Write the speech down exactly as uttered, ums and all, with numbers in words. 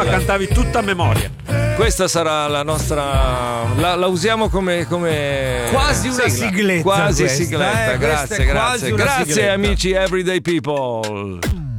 la cantavi tutta a memoria. Questa sarà la nostra. La, la usiamo come, come. Quasi una sigla. sigletta. Quasi questa, sigletta. eh, grazie, questa è grazie. quasi una Grazie, sigletta. amici Everyday People.